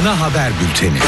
ana haber bülteni.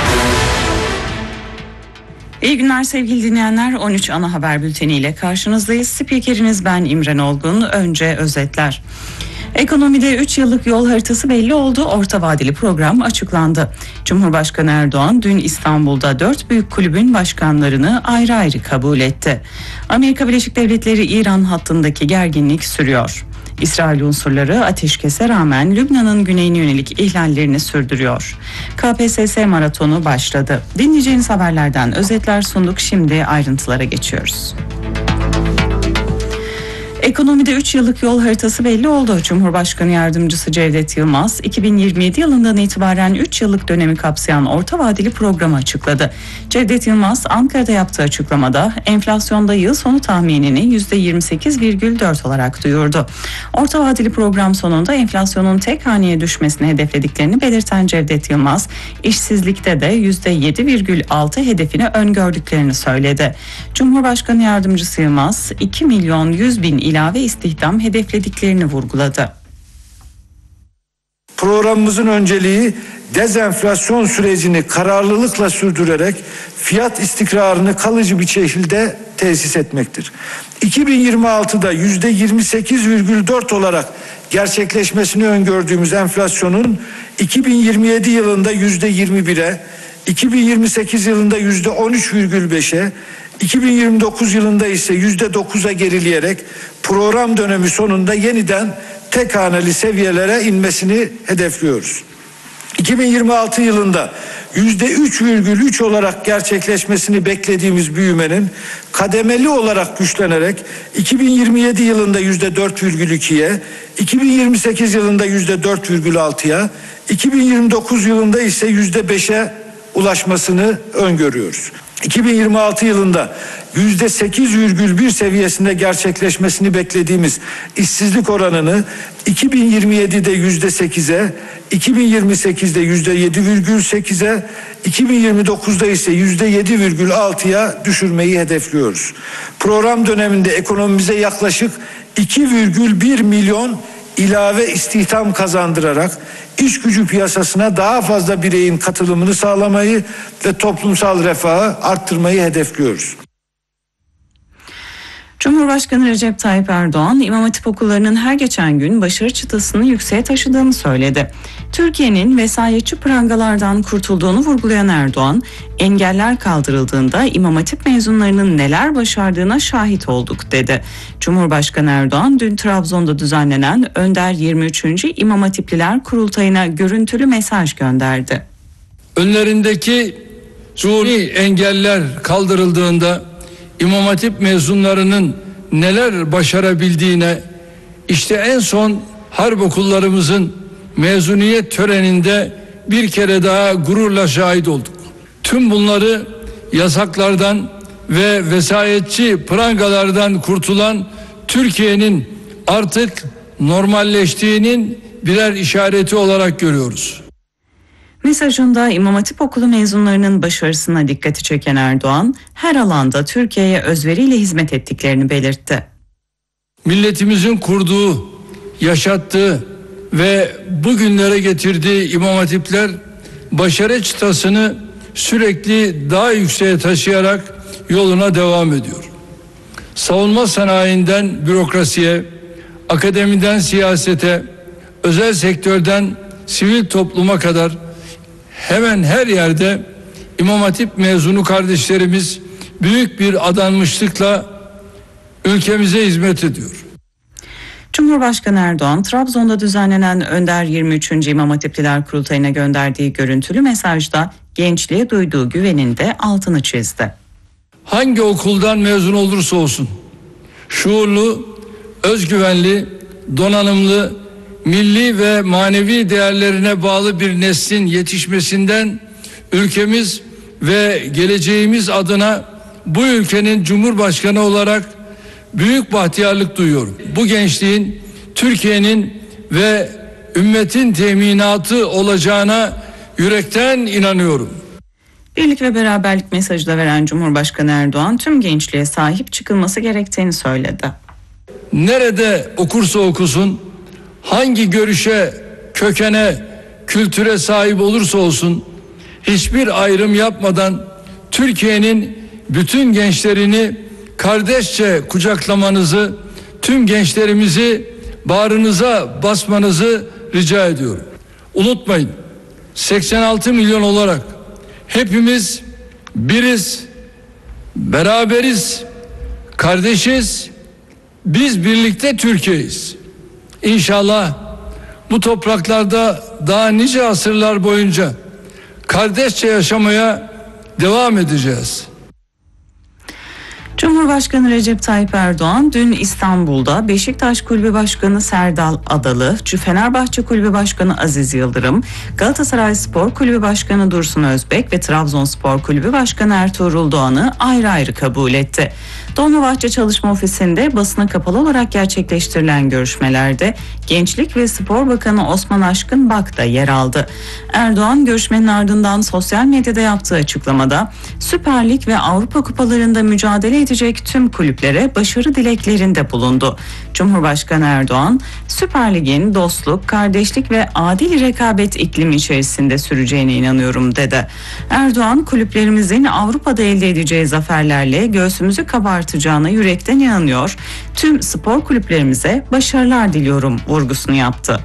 İyi günler sevgili dinleyenler. 13 ana haber bülteni ile karşınızdayız. Spikeriniz ben İmren Olgun. Önce özetler. Ekonomide 3 yıllık yol haritası belli oldu. Orta vadeli program açıklandı. Cumhurbaşkanı Erdoğan dün İstanbul'da 4 büyük kulübün başkanlarını ayrı ayrı kabul etti. Amerika Birleşik Devletleri İran hattındaki gerginlik sürüyor. İsrail unsurları ateşkese rağmen Lübnan'ın güneyine yönelik ihlallerini sürdürüyor. KPSS maratonu başladı. Dinleyeceğiniz haberlerden özetler sunduk. Şimdi ayrıntılara geçiyoruz. Ekonomide 3 yıllık yol haritası belli oldu. Cumhurbaşkanı Yardımcısı Cevdet Yılmaz, 2027 yılından itibaren 3 yıllık dönemi kapsayan orta vadeli programı açıkladı. Cevdet Yılmaz, Ankara'da yaptığı açıklamada enflasyonda yıl sonu tahminini %28,4 olarak duyurdu. Orta vadeli program sonunda enflasyonun tek haneye düşmesini hedeflediklerini belirten Cevdet Yılmaz, işsizlikte de %7,6 hedefini öngördüklerini söyledi. Cumhurbaşkanı Yardımcısı Yılmaz, 2.100.000 ilave istihdam hedeflediklerini vurguladı. Programımızın önceliği dezenflasyon sürecini kararlılıkla sürdürerek fiyat istikrarını kalıcı bir şekilde tesis etmektir. 2026'da %28,4 olarak gerçekleşmesini öngördüğümüz enflasyonun 2027 yılında %21'e, 2028 yılında %13,5'e, 2029 yılında ise %9'a gerileyerek program dönemi sonunda yeniden tek haneli seviyelere inmesini hedefliyoruz. 2026 yılında %3,3 olarak gerçekleşmesini beklediğimiz büyümenin kademeli olarak güçlenerek 2027 yılında %4,2'ye, 2028 yılında %4,6'ya, 2029 yılında ise %5'e ulaşmasını öngörüyoruz. 2026 yılında %8,1 seviyesinde gerçekleşmesini beklediğimiz işsizlik oranını 2027'de %8'e, 2028'de %7,8'e, 2029'da ise %7,6'ya düşürmeyi hedefliyoruz. Program döneminde ekonomimize yaklaşık 2,1 milyon ilave istihdam kazandırarak iş gücü piyasasına daha fazla bireyin katılımını sağlamayı ve toplumsal refahı arttırmayı hedefliyoruz. Cumhurbaşkanı Recep Tayyip Erdoğan, İmam Hatip okullarının her geçen gün başarı çıtasını yükseğe taşıdığını söyledi. Türkiye'nin vesayetçi prangalardan kurtulduğunu vurgulayan Erdoğan, engeller kaldırıldığında İmam Hatip mezunlarının neler başardığına şahit olduk dedi. Cumhurbaşkanı Erdoğan, dün Trabzon'da düzenlenen Önder 23. İmam Hatipliler Kurultayı'na görüntülü mesaj gönderdi. Önlerindeki suni engeller kaldırıldığında İmam Hatip mezunlarının neler başarabildiğine işte en son harp okullarımızın mezuniyet töreninde bir kere daha gururla şahit olduk. Tüm bunları yasaklardan ve vesayetçi prangalardan kurtulan Türkiye'nin artık normalleştiğinin birer işareti olarak görüyoruz. Mesajında İmam Hatip okulu mezunlarının başarısına dikkati çeken Erdoğan, her alanda Türkiye'ye özveriyle hizmet ettiklerini belirtti. Milletimizin kurduğu, yaşattığı ve bugünlere getirdiği İmam Hatipler başarı çıtasını sürekli daha yükseğe taşıyarak yoluna devam ediyor. Savunma sanayinden bürokrasiye, akademiden siyasete, özel sektörden sivil topluma kadar hemen her yerde İmam Hatip mezunu kardeşlerimiz büyük bir adanmışlıkla ülkemize hizmet ediyor. Cumhurbaşkanı Erdoğan, Trabzon'da düzenlenen Önder 23. İmam Hatipliler Kurultayı'na gönderdiği görüntülü mesajda gençliğe duyduğu güvenin de altını çizdi. Hangi okuldan mezun olursa olsun, şuurlu, özgüvenli, donanımlı, milli ve manevi değerlerine bağlı bir neslin yetişmesinden ülkemiz ve geleceğimiz adına bu ülkenin Cumhurbaşkanı olarak büyük bahtiyarlık duyuyorum. Bu gençliğin Türkiye'nin ve ümmetin teminatı olacağına yürekten inanıyorum. Birlik ve beraberlik mesajı da veren Cumhurbaşkanı Erdoğan, tüm gençliğe sahip çıkılması gerektiğini söyledi. Nerede okursa okusun, hangi görüşe, kökene, kültüre sahip olursa olsun hiçbir ayrım yapmadan Türkiye'nin bütün gençlerini kardeşçe kucaklamanızı, tüm gençlerimizi bağrınıza basmanızı rica ediyorum. Unutmayın, 86 milyon olarak hepimiz biriz, beraberiz, kardeşiz, biz birlikte Türkiye'yiz. İnşallah bu topraklarda daha nice asırlar boyunca kardeşçe yaşamaya devam edeceğiz. Cumhurbaşkanı Recep Tayyip Erdoğan dün İstanbul'da Beşiktaş Kulübü Başkanı Serdal Adalı, Fenerbahçe Kulübü Başkanı Aziz Yıldırım, Galatasaray Spor Kulübü Başkanı Dursun Özbek ve Trabzonspor Kulübü Başkanı Ertuğrul Doğan'ı ayrı ayrı kabul etti. Dolmabahçe Çalışma Ofisi'nde basına kapalı olarak gerçekleştirilen görüşmelerde Gençlik ve Spor Bakanı Osman Aşkın Bak da yer aldı. Erdoğan görüşmenin ardından sosyal medyada yaptığı açıklamada Süper Lig ve Avrupa Kupalarında mücadele edecek tüm kulüplere başarı dileklerinde bulundu. Cumhurbaşkanı Erdoğan, Süper Lig'in dostluk, kardeşlik ve adil rekabet iklimi içerisinde süreceğine inanıyorum dedi. Erdoğan, kulüplerimizin Avrupa'da elde edeceği zaferlerle göğsümüzü kabartacağına yürekten inanıyor. Tüm spor kulüplerimize başarılar diliyorum vurgusunu yaptı.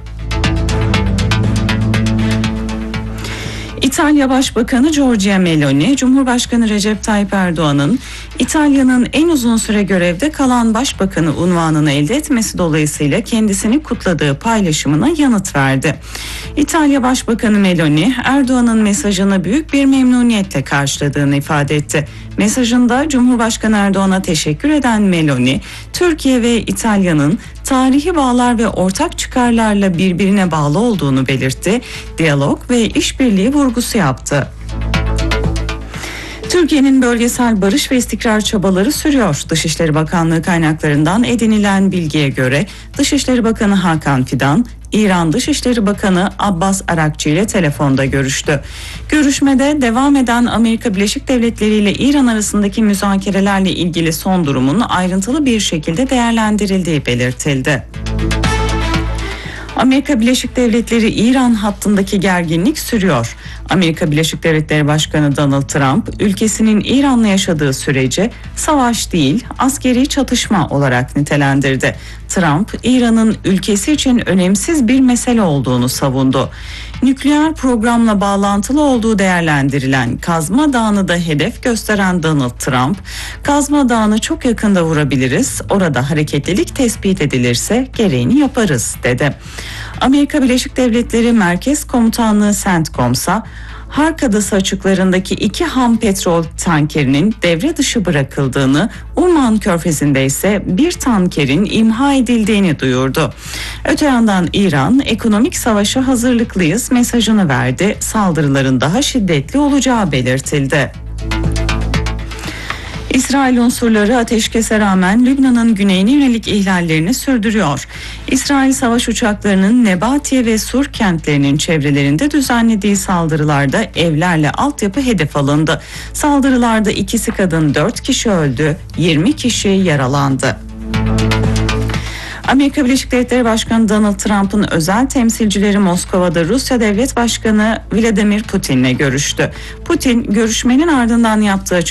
İtalya Başbakanı Giorgia Meloni, Cumhurbaşkanı Recep Tayyip Erdoğan'ın İtalya'nın en uzun süre görevde kalan başbakanı unvanını elde etmesi dolayısıyla kendisini kutladığı paylaşımına yanıt verdi. İtalya Başbakanı Meloni, Erdoğan'ın mesajını büyük bir memnuniyetle karşıladığını ifade etti. Mesajında Cumhurbaşkanı Erdoğan'a teşekkür eden Meloni, Türkiye ve İtalya'nın tarihi bağlar ve ortak çıkarlarla birbirine bağlı olduğunu belirtti. Diyalog ve işbirliği vurgusu yaptı. Türkiye'nin bölgesel barış ve istikrar çabaları sürüyor. Dışişleri Bakanlığı kaynaklarından edinilen bilgiye göre Dışişleri Bakanı Hakan Fidan, İran Dışişleri Bakanı Abbas Arakçı ile telefonda görüştü. Görüşmede devam eden Amerika Birleşik Devletleri ile İran arasındaki müzakerelerle ilgili son durumun ayrıntılı bir şekilde değerlendirildiği belirtildi. Amerika Birleşik Devletleri İran hattındaki gerginlik sürüyor. Amerika Birleşik Devletleri Başkanı Donald Trump, ülkesinin İran'la yaşadığı süreci savaş değil, askeri çatışma olarak nitelendirdi. Trump, İran'ın ülkesi için önemsiz bir mesele olduğunu savundu. Nükleer programla bağlantılı olduğu değerlendirilen Kazma Dağı'nı da hedef gösteren Donald Trump, Kazma Dağı'nı çok yakında vurabiliriz, orada hareketlilik tespit edilirse gereğini yaparız dedi. Amerika Birleşik Devletleri Merkez Komutanlığı CENTCOM'sa Hark Adası açıklarındaki 2 ham petrol tankerinin devre dışı bırakıldığını, Umman Körfezi'nde ise bir tankerin imha edildiğini duyurdu. Öte yandan İran, ekonomik savaşa hazırlıklıyız mesajını verdi. Saldırıların daha şiddetli olacağı belirtildi. İsrail unsurları ateşkese rağmen Lübnan'ın güneyine yönelik ihlallerini sürdürüyor. İsrail savaş uçaklarının Nebatiye ve Sur kentlerinin çevrelerinde düzenlediği saldırılarda evlerle altyapı hedef alındı. Saldırılarda 2'si kadın 4 kişi öldü, 20 kişi yaralandı. Amerika Birleşik Devletleri Başkanı Donald Trump'ın özel temsilcileri Moskova'da Rusya Devlet Başkanı Vladimir Putin'le görüştü. Putin, görüşmenin ardından yaptığı